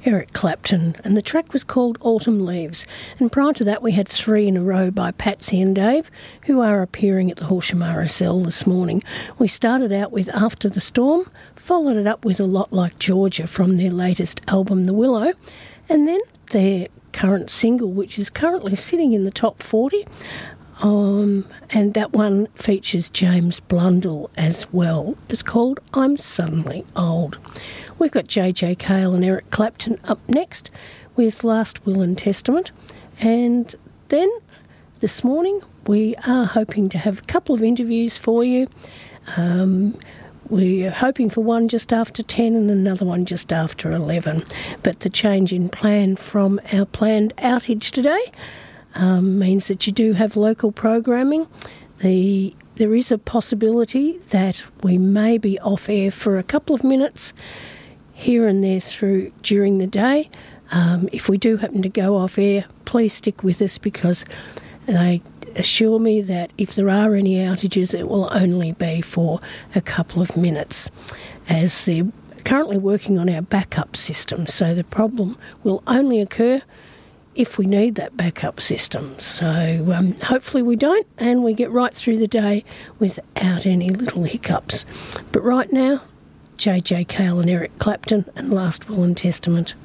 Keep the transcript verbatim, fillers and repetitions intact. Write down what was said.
Eric Clapton, and the track was called Autumn Leaves. And prior to that, we had three in a row by Patsy and Dave, who are appearing at the Horsham R S L this morning. We started out with After the Storm, followed it up with A Lot Like Georgia from their latest album, The Willow, and then their current single, which is currently sitting in the top forty, um, and that one features James Blundell as well. It's called I'm Suddenly Old. We've got J J Cale and Eric Clapton up next with Last Will and Testament. And then this morning we are hoping to have a couple of interviews for you. Um, we're hoping for one just after ten and another one just after eleven. But the change in plan from our planned outage today um, means that you do have local programming. The There is a possibility that we may be off air for a couple of minutes here and there through during the day. Um, if we do happen to go off air, please stick with us, because they assure me that if there are any outages, it will only be for a couple of minutes, as they're currently working on our backup system. So the problem will only occur if we need that backup system. So um, hopefully we don't, and we get right through the day without any little hiccups. But right now, J J Cale and Eric Clapton and Last Will and Testament.